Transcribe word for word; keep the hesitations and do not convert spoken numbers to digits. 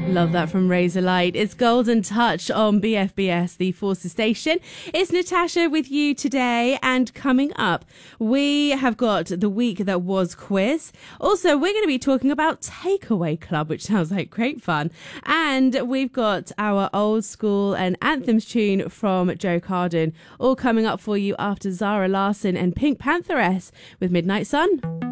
Love that from Razorlight. It's Golden Touch on B F B S, the Forces Station. It's Natasha with you today, and coming up, we have got the week that was quiz. Also, we're going to be talking about Takeaway Club, which sounds like great fun. And we've got our old school and anthems tune from Joe Carden, all coming up for you after Zara Larsson and Pink Pantheress with Midnight Sun.